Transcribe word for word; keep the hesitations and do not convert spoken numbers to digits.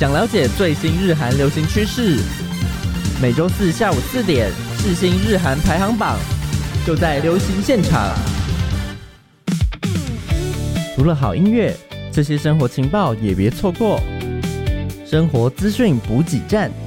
想了解最新日韩流行趋势，每周四下午四点，世新日韩排行榜就在流行现场。除了好音乐，这些生活情报也别错过。生活资讯补给站。